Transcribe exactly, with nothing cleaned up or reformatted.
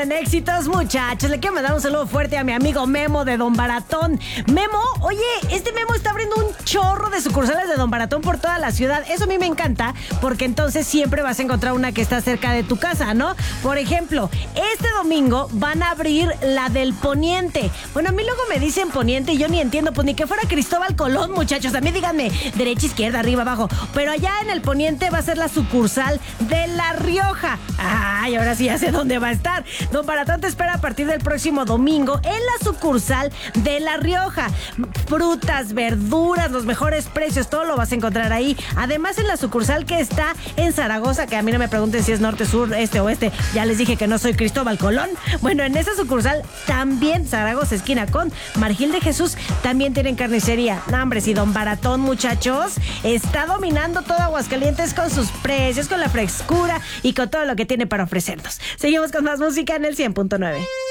en éxitos, muchachos. Le quiero mandar un saludo fuerte a mi amigo Memo de Don Baratón. Memo, oye, este Memo está abriendo un chorro de sucursales de Don Baratón por toda la ciudad. Eso a mí me encanta, porque entonces siempre vas a encontrar una que está cerca de tu casa, ¿no? Por ejemplo, este domingo van a abrir la del Poniente. Bueno, a mí luego me dicen Poniente y yo ni entiendo, pues ni que fuera Cristóbal Colón, muchachos. También díganme derecha, izquierda, arriba, abajo. Pero allá en el Poniente va a ser la sucursal de La Rioja. Ay, ahora sí ya sé dónde va a estar. Don Baratón te espera a partir del próximo domingo en la sucursal de La Rioja. Frutas, verduras, los mejores precios, todo lo vas a encontrar ahí. Además, en la sucursal que está en Zaragoza, que a mí no me pregunten si es norte, sur, este, oeste, ya les dije que no soy Cristóbal Colón. Bueno, en esa sucursal también, Zaragoza, esquina con Margil de Jesús, también tienen carnicería. No, hombre, si Don Baratón, muchachos, está dominando todo Aguascalientes con sus precios, con la frescura y con todo lo que tiene para ofrecernos. Seguimos con más música en el cien punto nueve.